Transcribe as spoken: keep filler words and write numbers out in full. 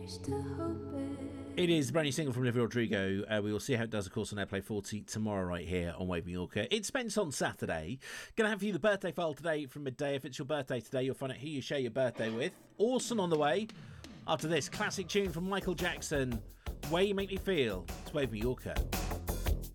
It is a brand new single from Olivia Rodrigo. Uh, we will see how it does, of course, on Airplay forty tomorrow right here on Wave Mallorca. It's Spence on Saturday. Going to have for you the birthday file today from midday. If it's your birthday today, you'll find out who you share your birthday with. Awesome on the way. After this, classic tune from Michael Jackson, Way You Make Me Feel. It's Wave Mallorca.